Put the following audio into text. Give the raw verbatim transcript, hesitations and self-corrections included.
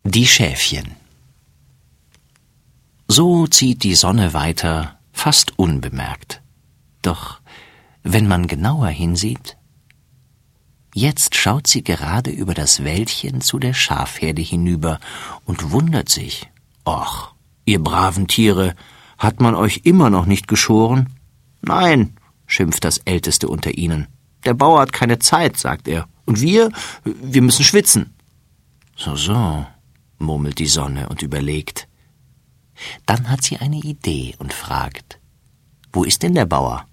Die Schäfchen. So zieht die Sonne weiter, fast unbemerkt. Doch wenn man genauer hinsieht, jetzt schaut sie gerade über das Wäldchen zu der Schafherde hinüber und wundert sich. »Och, ihr braven Tiere, hat man euch immer noch nicht geschoren?« »Nein«, schimpft das Älteste unter ihnen. »Der Bauer hat keine Zeit«, sagt er. »Und wir, wir müssen schwitzen.« »So, so«, murmelt die Sonne und überlegt. Dann hat sie eine Idee und fragt: »Wo ist denn der Bauer?«